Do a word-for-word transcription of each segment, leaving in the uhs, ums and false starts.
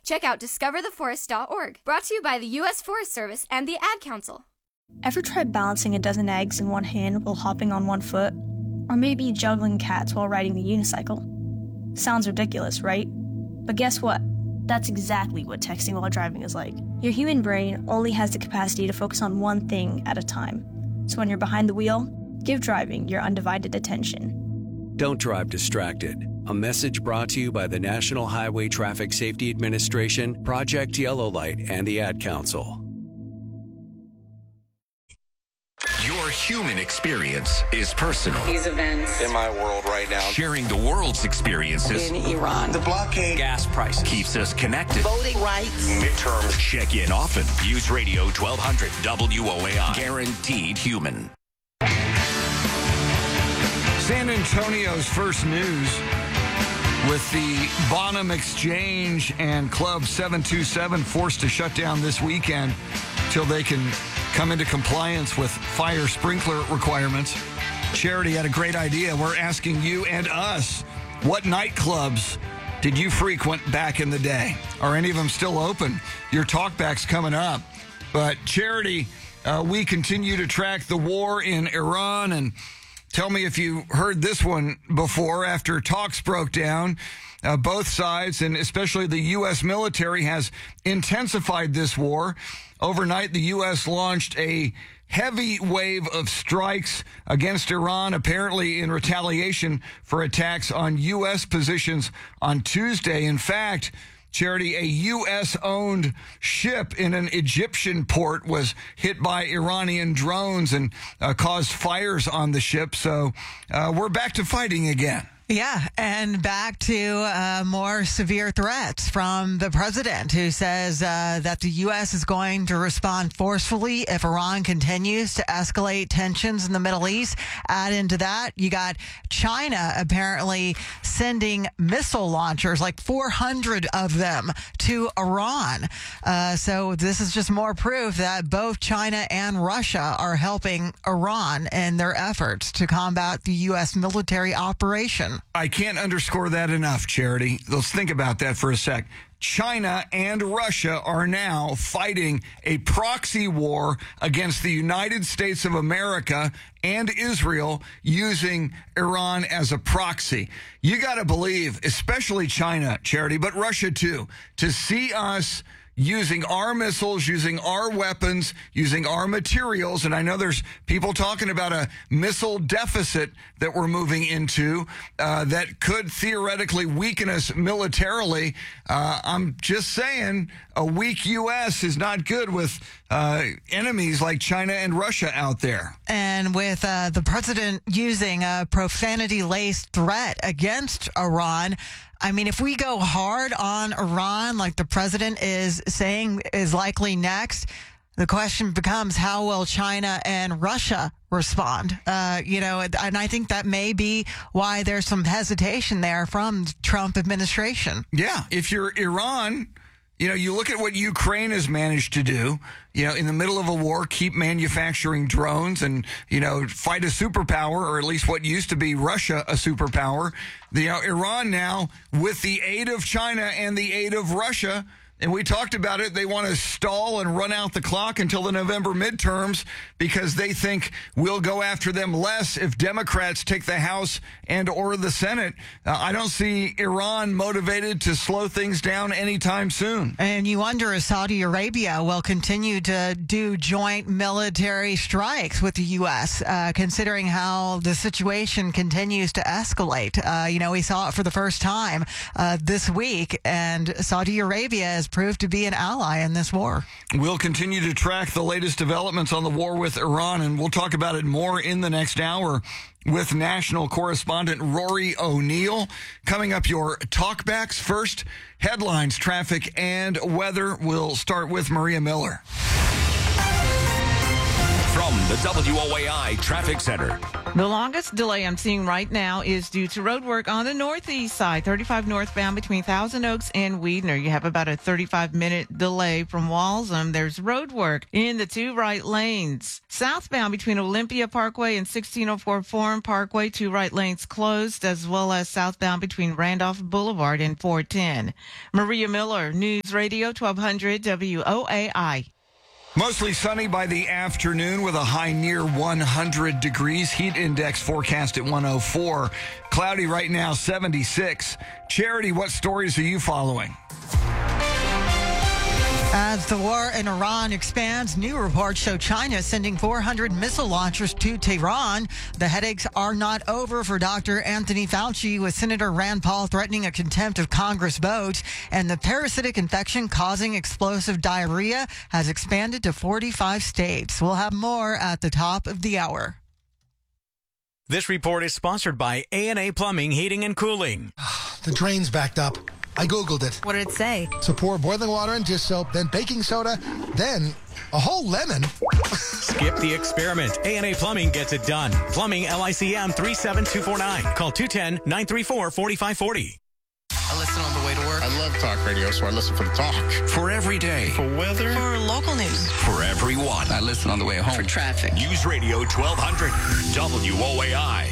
Check out discover the forest dot org. Brought to you by the U S Forest Service and the Ad Council. Ever tried balancing a dozen eggs in one hand while hopping on one foot? Or maybe juggling cats while riding the unicycle? Sounds ridiculous, right? But guess what? That's exactly what texting while driving is like. Your human brain only has the capacity to focus on one thing at a time. So when you're behind the wheel, give driving your undivided attention. Don't drive distracted. A message brought to you by the National Highway Traffic Safety Administration, Project Yellow Light, and the Ad Council. Your human experience is personal. These events in my world right now. Sharing the world's experiences in Iran. The blockade. Gas prices. Keeps us connected. Voting rights. Midterms. Check in often. News Radio twelve hundred W O A I. Guaranteed human. San Antonio's First News with the Bonham Exchange and Club seven two seven forced to shut down this weekend till they can come into compliance with fire sprinkler requirements. Charity had a great idea. We're asking you and us, what nightclubs did you frequent back in the day? Are any of them still open? Your talkback's coming up. But Charity, uh, we continue to track the war in Iran, and tell me if you heard this one before. After talks broke down, uh, both sides, and especially the U S military, has intensified this war. Overnight, the U S launched a heavy wave of strikes against Iran, apparently in retaliation for attacks on U S positions on Tuesday. In fact, Charity, a U S-owned ship in an Egyptian port was hit by Iranian drones and uh, caused fires on the ship. So uh, we're back to fighting again. Yeah, and back to uh, more severe threats from the president, who says uh, that the U S is going to respond forcefully if Iran continues to escalate tensions in the Middle East. Add into that, you got China apparently sending missile launchers, like four hundred of them, to Iran. Uh, so this is just more proof that both China and Russia are helping Iran in their efforts to combat the U S military operation. I can't underscore that enough, Charity. Let's think about that for a sec. China and Russia are now fighting a proxy war against the United States of America and Israel, using Iran as a proxy. You got to believe, especially China, Charity, but Russia too, to see us using our missiles, using our weapons, using our materials. And I know there's people talking about a missile deficit that we're moving into uh, that could theoretically weaken us militarily. Uh, I'm just saying a weak U S is not good with uh, enemies like China and Russia out there. And with uh, the president using a profanity-laced threat against Iran, I mean, if we go hard on Iran, like the president is saying is likely next, the question becomes, how will China and Russia respond? Uh, you know, and I think that may be why there's some hesitation there from the Trump administration. Yeah, if you're Iran, you know, you look at what Ukraine has managed to do, you know, in the middle of a war, keep manufacturing drones and, you know, fight a superpower, or at least what used to be Russia, a superpower. You know, Iran now, with the aid of China and the aid of Russia, and we talked about it, they want to stall and run out the clock until the November midterms because they think we'll go after them less if Democrats take the House and or the Senate. Uh, I don't see Iran motivated to slow things down anytime soon. And you wonder if Saudi Arabia will continue to do joint military strikes with the U S, uh, considering how the situation continues to escalate. Uh, you know, we saw it for the first time uh, this week, and Saudi Arabia is proved to be an ally in this war. We'll continue to track the latest developments on the war with Iran, and we'll talk about it more in the next hour with national correspondent Rory O'Neill. Coming up, your talkbacks. First, headlines, traffic, and weather. We'll start with Maria Miller. From the W O A I Traffic Center. The longest delay I'm seeing right now is due to road work on the northeast side, thirty-five northbound between Thousand Oaks and Weidner. You have about a thirty-five minute delay from Walsham. There's road work in the two right lanes. Southbound between Olympia Parkway and sixteen oh four Forum Parkway, two right lanes closed, as well as southbound between Randolph Boulevard and four ten. Maria Miller, News Radio twelve hundred W O A I. Mostly sunny by the afternoon with a high near one hundred degrees. Heat index forecast at one oh four. Cloudy right now, seventy-six. Charity, what stories are you following? As the war in Iran expands, new reports show China sending four hundred missile launchers to Tehran. The headaches are not over for Doctor Anthony Fauci, with Senator Rand Paul threatening a contempt of Congress vote. And the parasitic infection causing explosive diarrhea has expanded to forty-five states. We'll have more at the top of the hour. This report is sponsored by A and A Plumbing, Heating and Cooling. The drain's backed up. I Googled it. What did it say? So pour boiling water and dish soap, then baking soda, then a whole lemon. Skip the experiment. A and A Plumbing gets it done. Plumbing, L I C M three seven two four nine. Call two one zero, nine three four, four five four zero. I listen on the way to work. I love talk radio, so I listen for the talk. For every day. For weather. For local news. For everyone. I listen on the way home. For traffic. News Radio twelve hundred W O A I.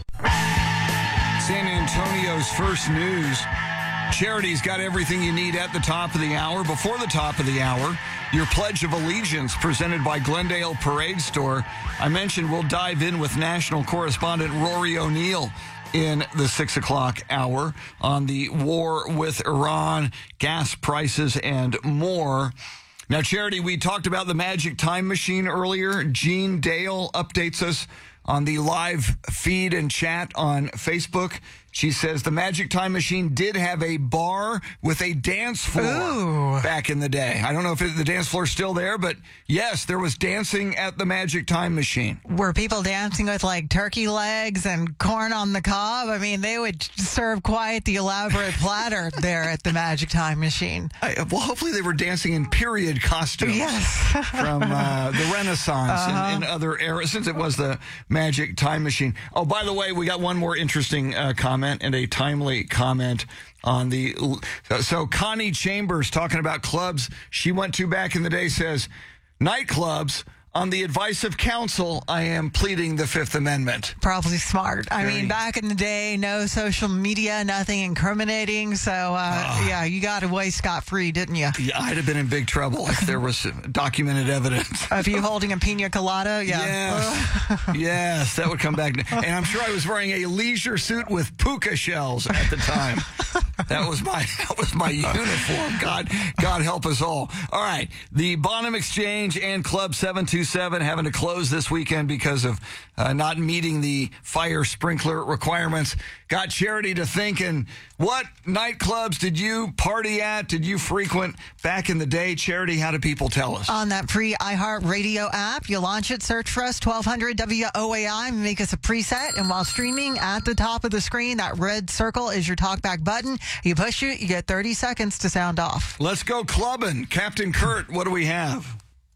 San Antonio's first news. Charity's got everything you need at the top of the hour. Before the top of the hour, your Pledge of Allegiance presented by Glendale Parade Store. I mentioned we'll dive in with national correspondent Rory O'Neill in the six o'clock hour on the war with Iran, gas prices, and more. Now, Charity, we talked about the Magic Time Machine earlier. Jean Dale updates us on the live feed and chat on Facebook. She says the Magic Time Machine did have a bar with a dance floor Ooh. back in the day. I don't know if it, the dance floor's still there, but yes, there was dancing at the Magic Time Machine. Were people dancing with like turkey legs and corn on the cob? I mean, they would serve quite the elaborate platter there at the Magic Time Machine. I, well, hopefully they were dancing in period costumes yes. from uh, the Renaissance uh-huh. and, and other eras, since it was the Magic Time Machine. Oh, by the way, we got one more interesting uh, comment and a timely comment on the... So Connie Chambers, talking about clubs she went to back in the day, says, nightclubs... On the advice of counsel, I am pleading the Fifth Amendment. Probably smart. I Very. mean, back in the day, no social media, nothing incriminating. So, uh, uh, yeah, you got away scot-free, didn't you? Yeah, I'd have been in big trouble if there was documented evidence. Of you holding a pina colada? Yeah. Yes. yes, that would come back. And I'm sure I was wearing a leisure suit with puka shells at the time. That was my that was my uniform. God, God help us all. All right, the Bonham Exchange and Club seven two seven having to close this weekend because of uh, not meeting the fire sprinkler requirements. Got Charity to thinking, what nightclubs did you party at? Did you frequent back in the day? Charity, how do people tell us? On that free iHeartRadio app, you launch it, search for us, twelve hundred W O A I, make us a preset, and while streaming, at the top of the screen, that red circle is your talkback button. You push it, you get thirty seconds to sound off. Let's go clubbing. Captain Kurt, what do we have?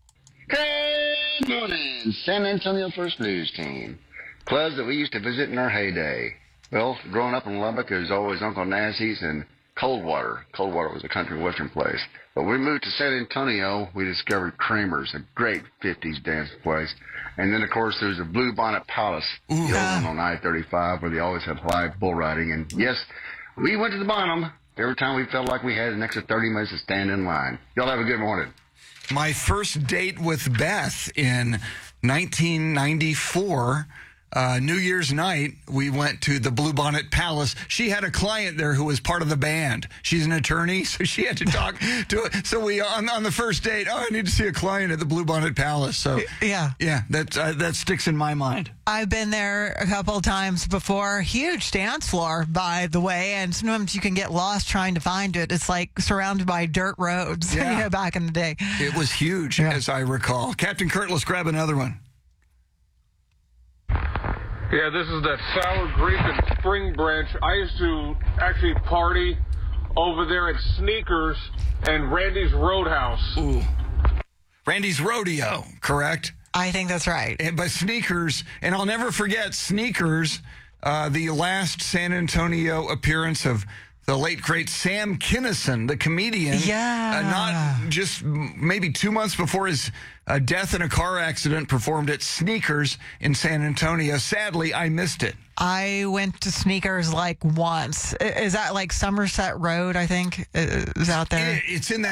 Good morning, San Antonio First News Team. Clubs that we used to visit in our heyday. Well, growing up in Lubbock, there was always Uncle Nassie's and Coldwater. Coldwater was a country western place. But when we moved to San Antonio, we discovered Kramer's, a great fifties dance place. And then, of course, there's the Blue Bonnet Palace, the old one on I thirty-five, where they always have live bull riding. And yes, we went to the Bonham every time we felt like we had an extra thirty minutes to stand in line. Y'all have a good morning. My first date with Beth in nineteen ninety-four, uh, New Year's night, we went to the Blue Bonnet Palace. She had a client there who was part of the band. She's an attorney, so she had to talk to it. So we, on, on the first date, oh, I need to see a client at the Blue Bonnet Palace. So yeah, yeah, that uh, that sticks in my mind. I've been there a couple of times before. Huge dance floor, by the way, and sometimes you can get lost trying to find it. It's like surrounded by dirt roads, yeah. you know, back in the day. It was huge, yeah. as I recall. Captain Kurt, let's grab another one. Yeah, this is that Sour Creek and Spring Branch. I used to actually party over there at Sneakers and Randy's Roadhouse. Ooh. Randy's Rodeo, correct? I think that's right. And, but Sneakers, and I'll never forget Sneakers, uh, the last San Antonio appearance of the late, great Sam Kinison, the comedian. Yeah. Uh, not just maybe two months before his uh, death in a car accident, performed at Sneakers in San Antonio. Sadly, I missed it. I went to Sneakers like once. Is that like Somerset Road, I think, is out there? It, it's in that